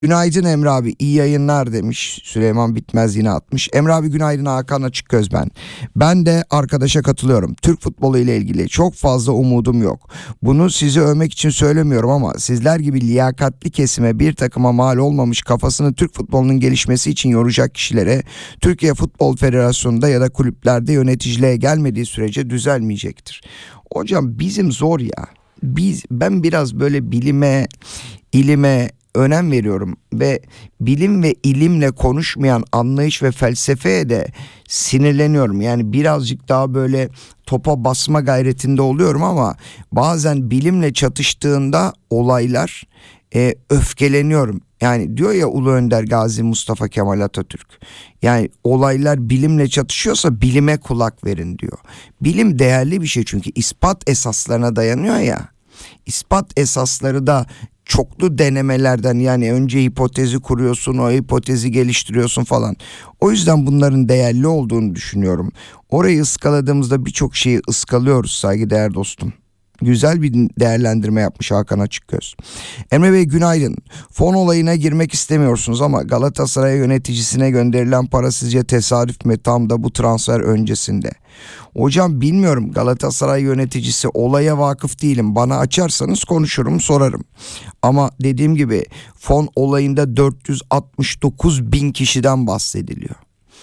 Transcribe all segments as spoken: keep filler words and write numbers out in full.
Günaydın Emre abi, iyi yayınlar demiş. Süleyman Bitmez yine atmış. Emre abi günaydın, Hakan Açıkgöz ben. Ben de arkadaşa katılıyorum. Türk futbolu ile ilgili çok fazla umudum yok. Bunu sizi övmek için söylemiyorum ama sizler gibi liyakatli kesime, bir takıma mal olmamış, kafasını Türk futbolunun gelişmesi için yoracak kişilere Türkiye Futbol Federasyonu'nda ya da kulüplerde yöneticiliğe gelmediği sürece düzelmeyecektir. Hocam bizim zor ya. Biz ben biraz böyle bilime, ilime önem veriyorum ve bilim ve ilimle konuşmayan anlayış ve felsefeye de sinirleniyorum. Yani birazcık daha böyle topa basma gayretinde oluyorum ama bazen bilimle çatıştığında olaylar e, öfkeleniyorum. Yani diyor ya Ulu Önder Gazi Mustafa Kemal Atatürk. Yani olaylar bilimle çatışıyorsa bilime kulak verin diyor. Bilim değerli bir şey çünkü ispat esaslarına dayanıyor ya. İspat esasları da çoklu denemelerden, yani önce hipotezi kuruyorsun, o hipotezi geliştiriyorsun falan. O yüzden bunların değerli olduğunu düşünüyorum. Orayı ıskaladığımızda birçok şeyi ıskalıyoruz saygıdeğer dostum. Güzel bir değerlendirme yapmış Hakan Açıkgöz. Emre Bey günaydın. Fon olayına girmek istemiyorsunuz ama Galatasaray yöneticisine gönderilen para sizce tesadüf mü, tam da bu transfer öncesinde? Hocam bilmiyorum, Galatasaray yöneticisi, olaya vakıf değilim. Bana açarsanız konuşurum, sorarım. Ama dediğim gibi fon olayında dört yüz altmış dokuz bin kişiden bahsediliyor.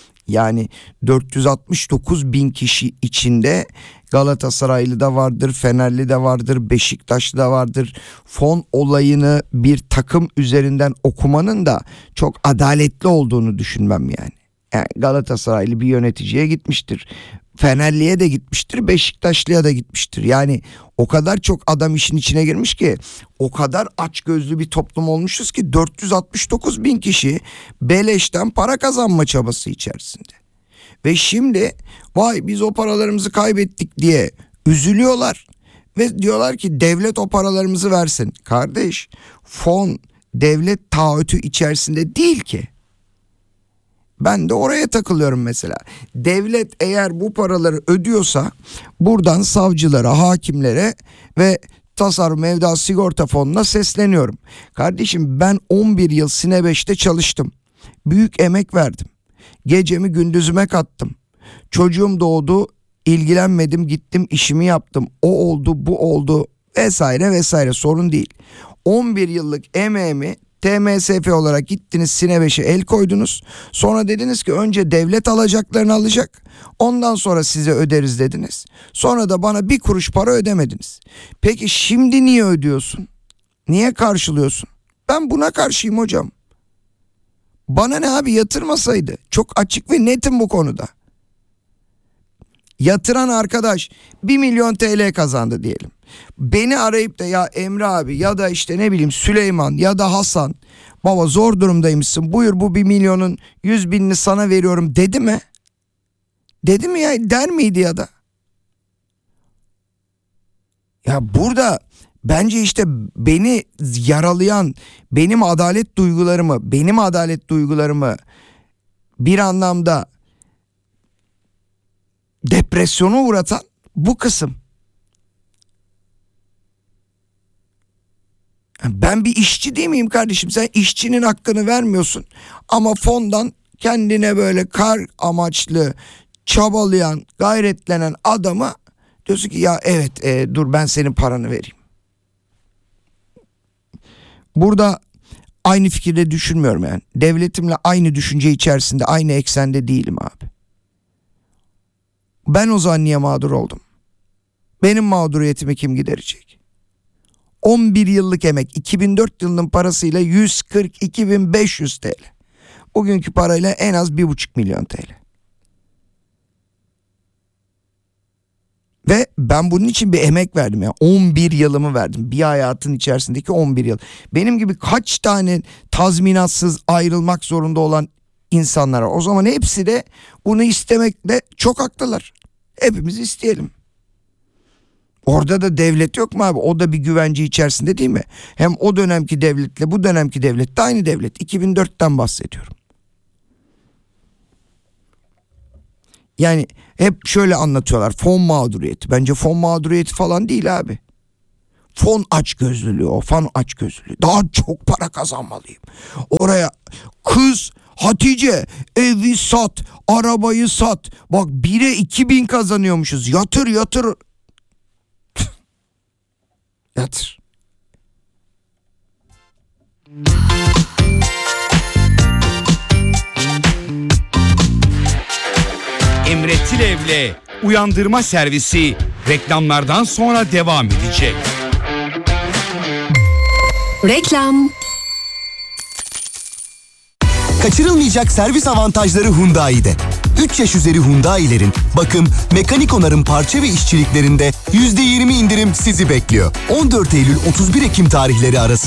Yani dört yüz altmış dokuz bin kişi içinde Galatasaraylı da vardır, Fenerli de vardır, Beşiktaşlı da vardır. Fon olayını bir takım üzerinden okumanın da çok adaletli olduğunu düşünmem yani. Yani Galatasaraylı bir yöneticiye gitmiştir, Fenerli'ye de gitmiştir, Beşiktaşlı'ya da gitmiştir. Yani o kadar çok adam işin içine girmiş ki, o kadar açgözlü bir toplum olmuşuz ki dört yüz altmış dokuz bin kişi beleşten para kazanma çabası içerisinde. Ve şimdi vay biz o paralarımızı kaybettik diye üzülüyorlar ve diyorlar ki devlet o paralarımızı versin. Kardeş, fon devlet taahhütü içerisinde değil ki. Ben de oraya takılıyorum mesela. Devlet eğer bu paraları ödüyorsa buradan savcılara, hakimlere ve Tasarruf Mevduat Sigorta Fonu'na sesleniyorum. Kardeşim, ben on bir yıl Sine beşte çalıştım. Büyük emek verdim. Gecemi gündüzüme kattım. Çocuğum doğdu, ilgilenmedim, gittim işimi yaptım. O oldu, bu oldu vesaire vesaire, sorun değil. on bir yıllık emeğimi T M S F olarak gittiniz, Sine beşe el koydunuz. Sonra dediniz ki önce devlet alacaklarını alacak, ondan sonra size öderiz dediniz. Sonra da bana bir kuruş para ödemediniz. Peki şimdi niye ödüyorsun? Niye karşılıyorsun? Ben buna karşıyım hocam. Bana ne abi, yatırmasaydı. Çok açık ve netim bu konuda. Yatıran arkadaş bir milyon T L kazandı diyelim. Beni arayıp da ya Emre abi ya da işte ne bileyim Süleyman ya da Hasan, baba zor durumdaymışsın, buyur bu bir milyonun yüz binini sana veriyorum dedi mi? Dedi mi ya, der miydi ya da? Ya burada bence işte beni yaralayan, benim adalet duygularımı, benim adalet duygularımı bir anlamda depresyona uğratan bu kısım. Ben bir işçi değil miyim kardeşim? Sen işçinin hakkını vermiyorsun ama fondan kendine böyle kar amaçlı çabalayan, gayretlenen adama diyorsun ki ya evet e, dur ben senin paranı vereyim. Burada aynı fikirde düşünmüyorum yani. Devletimle aynı düşünce içerisinde, aynı eksende değilim abi. Ben o zaman niye mağdur oldum? Benim mağduriyetimi kim giderecek? on bir yıllık emek, iki bin dört yılının parasıyla yüz kırk iki bin beş yüz T L. Bugünkü parayla en az bir buçuk milyon T L. Ve ben bunun için bir emek verdim ya. on bir yılımı verdim. Bir hayatın içerisindeki on bir yıl. Benim gibi kaç tane tazminatsız ayrılmak zorunda olan insanlar var. O zaman hepsi de bunu istemekle çok haklılar. Hepimiz isteyelim. Orada da devlet yok mu abi? O da bir güvence içerisinde değil mi? Hem o dönemki devletle bu dönemki devlet de aynı devlet. iki bin dörtten bahsediyorum. Yani hep şöyle anlatıyorlar, fon mağduriyeti. Bence fon mağduriyeti falan değil abi. fon açgözlülüğü o fon açgözlülüğü. Daha çok para kazanmalıyım. Oraya kız Hatice evi sat, arabayı sat. Bak bire iki bin kazanıyormuşuz. Yatır yatır. Yatır. Emre Tilev'le Uyandırma Servisi reklamlardan sonra devam edecek. Reklam. Kaçırılmayacak servis avantajları Hyundai'de. üç yaş üzeri Hyundai'lerin bakım, mekanik onarım parça ve işçiliklerinde yüzde yirmi indirim sizi bekliyor. on dört Eylül otuz bir Ekim tarihleri arasında.